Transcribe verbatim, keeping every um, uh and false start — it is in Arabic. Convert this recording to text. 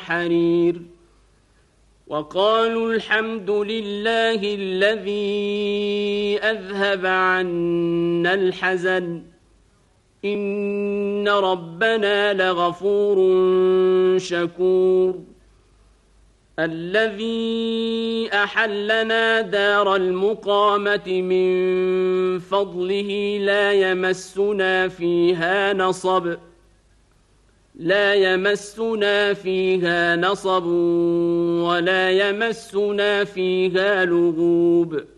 حرير وقالوا الحمد لله الذي أذهب عنا الحزن إن ربنا لغفور شكور الذي أحلنا دار المقامة من فضله لا يمسنا فيها نصب لا يمسنا فيها نصب ولا يمسنا فيها لغوب